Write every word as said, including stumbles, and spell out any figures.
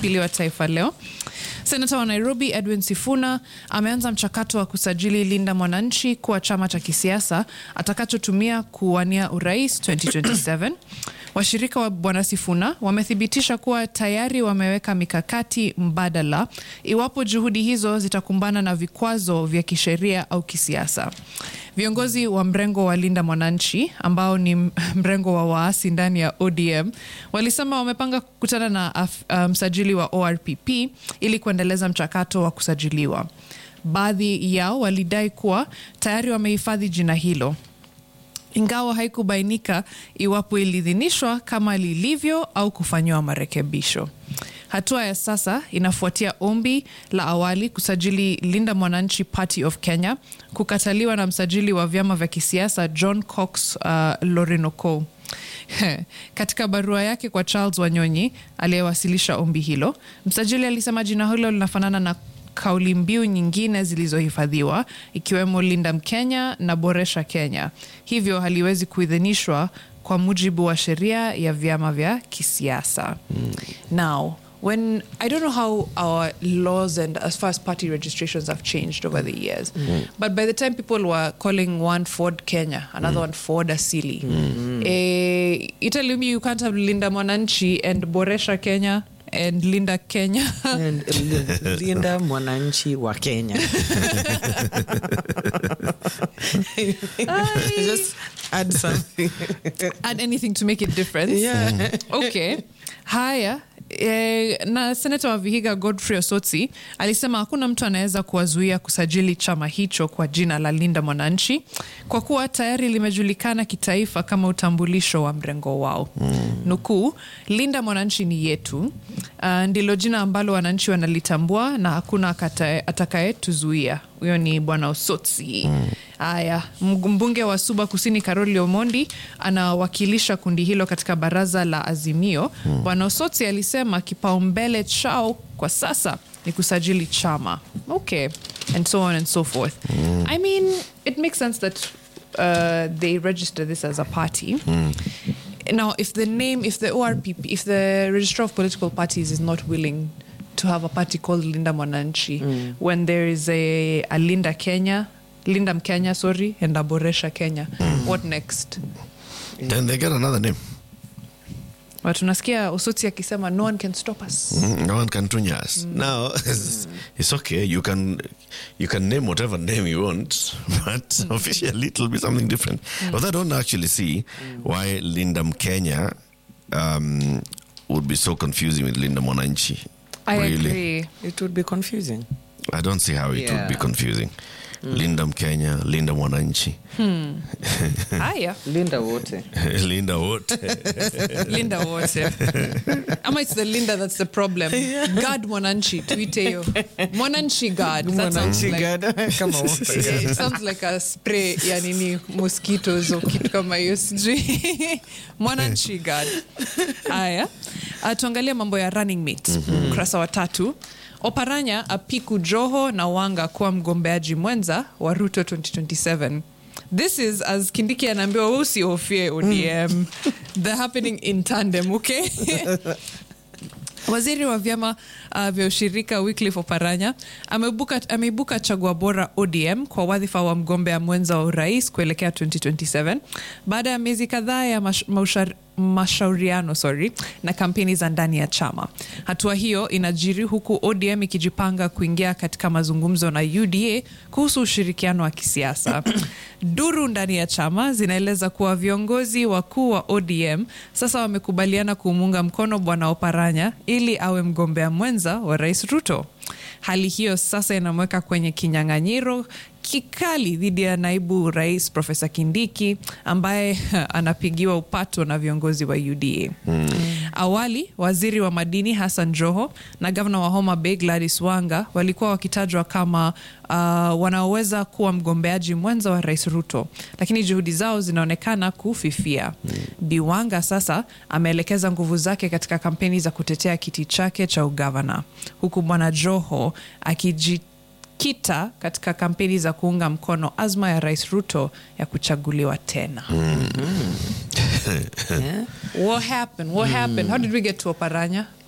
Jumapili wa Taifa Leo. Senator wa Nairobi Edwin Sifuna ameanza mchakato wa kusajili Linda Mwananchi kuwa chama cha kisiasa atakachotumia kuwania urais twenty twenty-seven. Washirika wa Bwana Sifuna wamethibitisha kuwa tayari wameweka mikakati mbadala iwapo juhudi hizo zitakumbana na vikwazo vya kisheria au kisiasa. Viongozi wa mrengo wa Linda Mwananchi ambao ni mrengo wa waasi ndani ya O D M walisema wamepanga kukutana na msajili um, wa O R P P ili kuendeleza mchakato wa kusajiliwa. Baadhi yao walidai kuwa tayari wamehifadhi jina hilo, ingawa haikubainika iwapo ilidhinishwa kama lilivyo au kufanywa marekebisho. Hatua ya sasa inafuatia ombi la awali kusajili Linda Mwananchi Party of Kenya kukataliwa na msajili wa vyama vya kisiasa John Cox uh, Lorinoko. Katika barua yake kwa Charles Wanyonyi aliyewasilisha ombi hilo, msajili alisema jina hilo linafanana na kauli mbiu nyingine zilizohifadhiwa ikiwemo Linda Mkenya na Boresha Kenya, hivyo haliwezi kuidhinishwa kwa mujibu wa sheria ya vyama vya kisiasa. Mm. Now, when I don't know how our laws and as far as party registrations have changed over the years, mm. but by the time people were calling one Ford Kenya, another mm. one Ford Asili, mm. eh, you tell me you can't have Linda Mwananchi and Boresha Kenya and Linda Kenya and Linda Mwananchi wa Kenya. Just add something. Add anything to make it different. Yeah. Okay. Haya. E, na Senator wa Vihiga Godfrey Osotsi alisema hakuna mtu anaweza kuwazuia kusajili chama hicho kwa jina la Linda Mwananchi kwa kuwa tayari limejulikana kitaifa kama utambulisho wa mrengo wao. Mm. Nukuu, Linda Mwananchi ni yetu. Uh, ndilo jina ambalo wananchi wanalitambua na hakuna atakayetuzuia. Huyo ni Bwana Osotsi. Mm. Aya, mbunge wa Suba Kusini Karoli Omondi anawakilisha kundi hilo katika baraza la Azimio. Mm. Bwana Osotsi alisema kipaumbele chao kwa sasa ni kusajili chama. Okay. And so on and so forth. Mm. I mean, it makes sense that uh, they register this as a party. Mm. Now, if the name, if the O R P P, if the Registrar of Political Parties is not willing to have a party called Linda Mwananchi, mm. when there is a, a Linda Kenya, Linda Mkenya, sorry, and a Boresha Kenya, mm. what next? Then they get another name. But tunasikia Osotsi akisema no one can stop us. Mm, no one can tunya us. Mm. Now, it's, it's okay. You can you can name whatever name you want, but mm. officially it will be something different. Mm. But I don't actually see mm. why Linda Mkenya um, would be so confusing with Linda Mwananchi. I really. agree. It would be confusing. I don't see how it Yeah. would be confusing. Mm. Linda Mkenya, Linda Mwananchi. Hmm. Haya. Linda wote. Linda wote. Linda wote. Ama it's the Linda that's the problem. Yeah. God Mwananchi, tuite yo. Mwananchi God. That sounds Mwananchi like, God. Kama wote. yeah, it sounds like a spray ya nini mosquitoes or kitu kama hiyo sijui. Mwananchi God. Haya. Uh, tuangalia mambo ya running mate. Mm-hmm. Ukurasa wa tatu. Oparanya apiku Joho na Wanga kuwa mgombeaji mwenza wa Ruto twenty twenty-seven. This is as Kindiki anaambiwa usihofie O D M. They're happening in tandem, okay? Waziri wa vyama uh, vya ushirika Wycliffe Oparanya ameibuka ameibuka chagua bora O D M kwa wadhifa wa mgombea mwenza wa urais kuelekea twenty twenty-seven baada ya miezi kadhaa ya mash, maushar, mashauriano sorry na kampeni za ndani ya chama. Hatua hiyo inajiri huku O D M ikijipanga kuingia katika mazungumzo na U D A kuhusu ushirikiano wa kisiasa. Duru ndani ya chama zinaeleza kuwa viongozi wakuu wa O D M sasa wamekubaliana kumunga mkono Bwana Oparanya ili awe mgombea mwenza wa Rais Ruto. Hali hiyo sasa inamweka kwenye kinyang'anyiro kikali dhidi ya naibu rais Profesa Kindiki ambaye anapigiwa upato na viongozi wa U D A. Mm. Awali, waziri wa madini Hassan Joho na gavana wa Homa Bay Gladys Wanga walikuwa wakitajwa kama uh, wanaoweza kuwa mgombeaji mwenza wa Rais Ruto, lakini juhudi zao zinaonekana kufifia. Mm. Bi Wanga sasa ameelekeza nguvu zake katika kampeni za kutetea kiti chake cha ugavana, huku bwana Joho akiji kita katika kampeni za kuunga mkono azma ya Rais Ruto ya kuchaguliwa tena. Mm. Yeah. What happened? What mm. happened? How did we get to Oparanya?